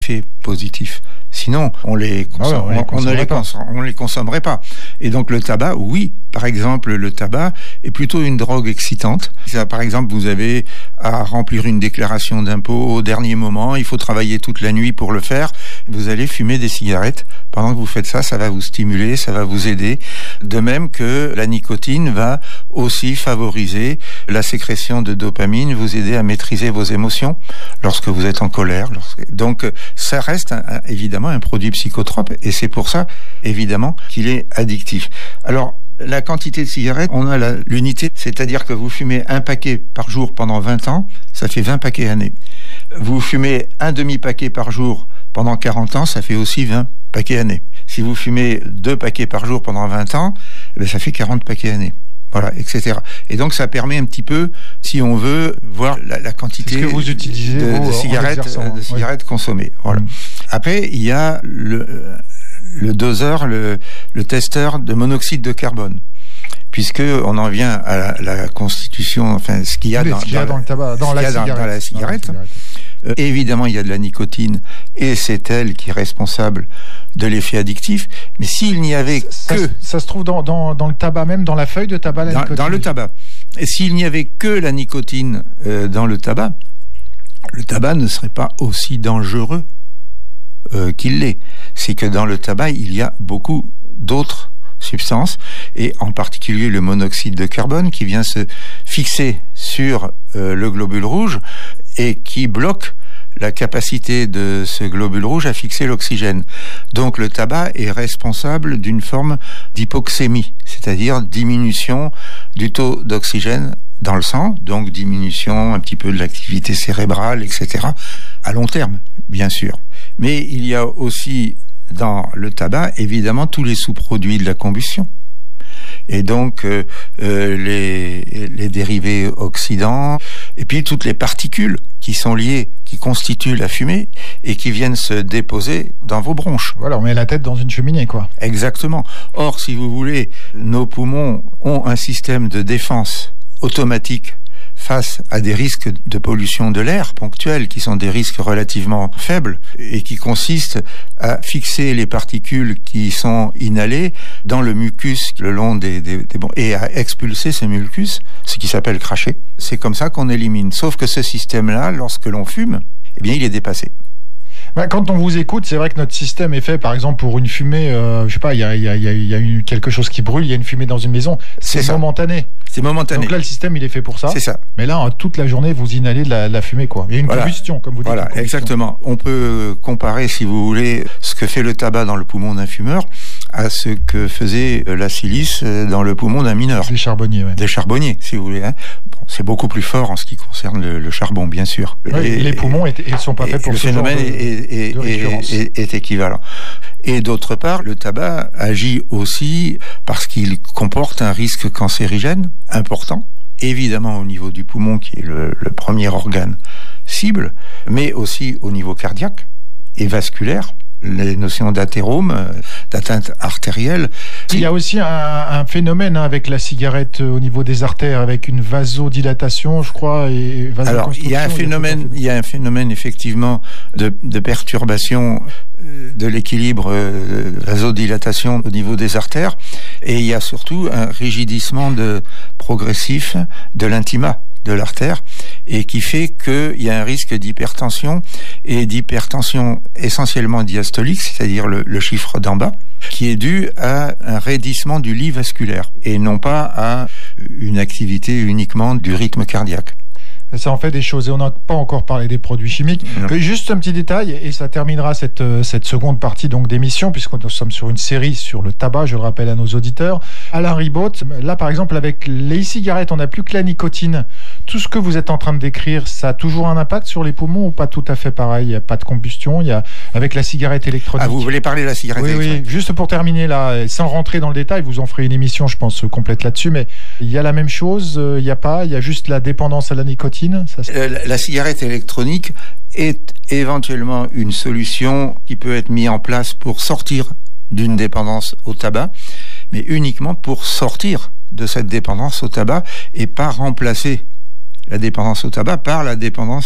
effets positifs. Sinon, on ne les consommerait pas. Et donc le tabac, oui, par exemple, le tabac est plutôt une drogue excitante. Par exemple, vous avez à remplir une déclaration d'impôt au dernier moment, il faut travailler toute la nuit pour le faire. Vous allez fumer des cigarettes. Pendant que vous faites ça, ça va vous stimuler, ça va vous aider. De même que la nicotine va aussi favoriser la sécrétion de dopamine, vous aider à maîtriser vos émotions lorsque vous êtes en colère. Donc, ça reste évidemment un produit psychotrope et c'est pour ça, évidemment, qu'il est addictif. Alors, la quantité de cigarettes, on a l'unité, c'est-à-dire que vous fumez un paquet par jour pendant 20 ans, ça fait 20 paquets années. Vous fumez un demi-paquet par jour pendant 40 ans, ça fait aussi 20 paquets années. Si vous fumez 2 paquets par jour pendant 20 ans, ça fait 40 paquets années. Voilà, etc. Et donc, ça permet un petit peu, si on veut, voir la quantité que vous utilisez, de cigarettes consommées. Voilà. Après, il y a le doseur, le testeur de monoxyde de carbone. Puisque on en vient à la constitution, enfin, ce qu'il y a dans le tabac, dans la cigarette. Évidemment, il y a de la nicotine et c'est elle qui est responsable de l'effet addictif. Mais s'il n'y avait ça se trouve dans le tabac même, dans la feuille de tabac, la nicotine. Dans le tabac. Et s'il n'y avait que la nicotine dans le tabac ne serait pas aussi dangereux qu'il l'est. C'est que dans le tabac, il y a beaucoup d'autres substances, et en particulier le monoxyde de carbone qui vient se fixer sur le globule rouge et qui bloque la capacité de ce globule rouge à fixer l'oxygène. Donc le tabac est responsable d'une forme d'hypoxémie, c'est-à-dire diminution du taux d'oxygène dans le sang, donc diminution un petit peu de l'activité cérébrale, etc., à long terme, bien sûr. Mais il y a aussi dans le tabac, évidemment, tous les sous-produits de la combustion. Et donc, les dérivés oxydants, et puis toutes les particules qui sont liées, qui constituent la fumée, et qui viennent se déposer dans vos bronches. Voilà, on met la tête dans une cheminée, quoi. Exactement. Or, si vous voulez, nos poumons ont un système de défense automatique face à des risques de pollution de l'air ponctuels, qui sont des risques relativement faibles, et qui consistent à fixer les particules qui sont inhalées dans le mucus le long des et à expulser ce mucus, ce qui s'appelle cracher. C'est comme ça qu'on élimine. Sauf que ce système-là, lorsque l'on fume, eh bien, il est dépassé. Quand on vous écoute, c'est vrai que notre système est fait, par exemple, pour une fumée, je sais pas, il y a quelque chose qui brûle, il y a une fumée dans une maison, c'est momentané. C'est momentané. Donc là, le système, il est fait pour ça. C'est ça. Mais là, toute la journée, vous inhalez de la fumée, quoi. Il y a une combustion, comme vous dites. Voilà, exactement. On peut comparer, si vous voulez, ce que fait le tabac dans le poumon d'un fumeur à ce que faisait la silice dans le poumon d'un mineur. Des charbonniers, ouais. Des charbonniers, si vous voulez. Hein. Bon, c'est beaucoup plus fort en ce qui concerne le charbon, bien sûr. Oui, les poumons ne sont pas faits pour ce genre de est équivalent. Et d'autre part, le tabac agit aussi parce qu'il comporte un risque cancérigène important, évidemment au niveau du poumon qui est le premier organe cible, mais aussi au niveau cardiaque et vasculaire. Les notions d'athérome, d'atteinte artérielle. Il y a aussi un phénomène avec la cigarette au niveau des artères, avec une vasodilatation, je crois, et vasoconstriction. Alors, il y a un phénomène effectivement de perturbation de l'équilibre vasodilatation au niveau des artères, et il y a surtout un rigidissement progressif de l'intima de l'artère, et qui fait qu'il y a un risque d'hypertension, et d'hypertension essentiellement diastolique, c'est-à-dire le chiffre d'en bas, qui est dû à un raidissement du lit vasculaire, et non pas à une activité uniquement du rythme cardiaque. Ça en fait des choses, et on n'a pas encore parlé des produits chimiques. Juste un petit détail, et ça terminera cette seconde partie donc d'émission, puisque nous sommes sur une série sur le tabac, je le rappelle à nos auditeurs. Alain Ribaud, là par exemple avec les e-cigarettes, on n'a plus que la nicotine. Tout ce que vous êtes en train de décrire, ça a toujours un impact sur les poumons ou pas tout à fait pareil? Il n'y a pas de combustion, avec la cigarette électronique. Ah, vous voulez parler de la cigarette électronique? Oui, juste pour terminer là, sans rentrer dans le détail, vous en ferez une émission, je pense, complète là-dessus, mais il y a la même chose, il y a juste la dépendance à la nicotine. La cigarette électronique est éventuellement une solution qui peut être mise en place pour sortir d'une dépendance au tabac, mais uniquement pour sortir de cette dépendance au tabac et pas remplacer la dépendance au tabac par la dépendance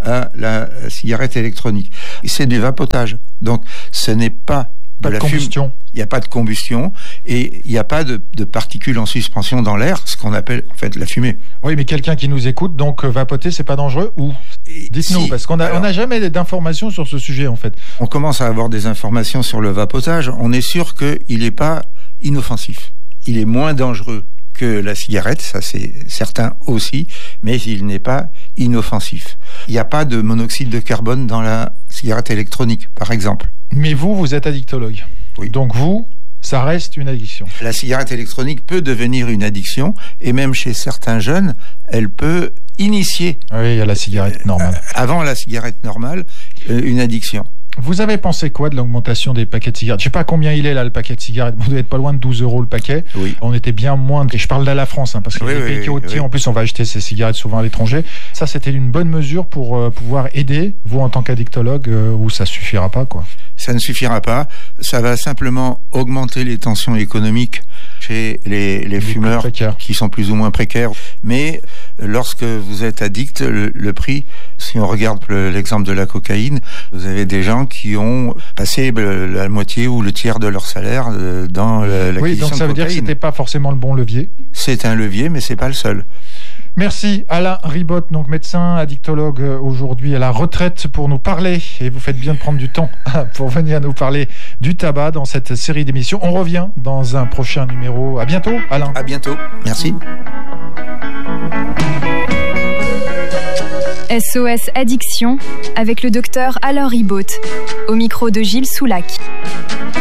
à la cigarette électronique. C'est du vapotage. Donc, ce n'est pas de combustion. Il n'y a pas de combustion et il n'y a pas de particules en suspension dans l'air, ce qu'on appelle en fait la fumée. Oui, mais quelqu'un qui nous écoute, donc vapoter, c'est pas dangereux ou dites-nous, parce qu'on n'a jamais d'informations sur ce sujet en fait. On commence à avoir des informations sur le vapotage. On est sûr qu'il n'est pas inoffensif. Il est moins dangereux que la cigarette, ça c'est certain aussi, mais il n'est pas inoffensif. Il n'y a pas de monoxyde de carbone dans la cigarette électronique, par exemple. Mais vous êtes addictologue. Oui. Donc ça reste une addiction. La cigarette électronique peut devenir une addiction, et même chez certains jeunes, elle peut initier. Oui, il y a la cigarette normale. Avant la cigarette normale, une addiction. Vous avez pensé quoi de l'augmentation des paquets de cigarettes? Je sais pas combien il est là, le paquet de cigarettes. Vous devez être pas loin de 12 € le paquet. Oui. On était bien moins. Et je parle de la France, parce que les pays qui au-dessus, en plus, on va acheter ces cigarettes souvent à l'étranger. Ça, c'était une bonne mesure pour pouvoir aider, vous en tant qu'addictologue, ou ça suffira pas, quoi? Ça ne suffira pas. Ça va simplement augmenter les tensions économiques chez les fumeurs qui sont plus ou moins précaires. Mais lorsque vous êtes addict, le prix, si on regarde l'exemple de la cocaïne, vous avez des gens qui ont passé la moitié ou le tiers de leur salaire dans l'acquisition de cocaïne. Oui, donc ça veut dire que c'était pas forcément le bon levier. C'est un levier, mais c'est pas le seul. Merci Alain Ribotte, donc médecin addictologue aujourd'hui à la retraite, pour nous parler, et vous faites bien de prendre du temps pour venir nous parler du tabac dans cette série d'émissions. On revient dans un prochain numéro. À bientôt Alain. À bientôt, merci. SOS Addiction avec le docteur Alain Ribotte, au micro de Gilles Soulac.